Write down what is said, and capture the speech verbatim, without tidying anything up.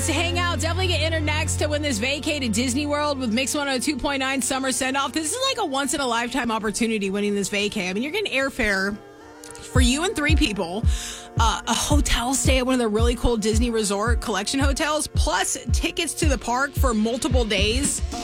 To hang out, definitely get entered next to win this vacay to Disney World with Mix one oh two point nine Summer Send-Off. This is like a once-in-a-lifetime opportunity winning this vacay. I mean, you're getting airfare for you and three people, uh, a hotel stay at one of the really cool Disney Resort collection hotels, plus tickets to the park for multiple days.